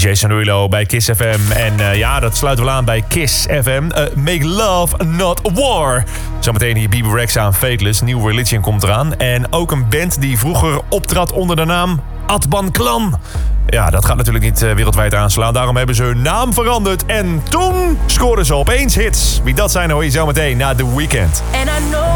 Jason Derulo bij Kiss FM. En ja, dat sluiten we aan bij Kiss FM. Make love, not war. Zometeen hier Bebe Rexha aan Fateless. New Religion komt eraan. En ook een band die vroeger optrad onder de naam Atban Klan. Ja, dat gaat natuurlijk niet wereldwijd aanslaan. Daarom hebben ze hun naam veranderd. En toen scoorden ze opeens hits. Wie dat zijn hoor je zo meteen na The Weeknd.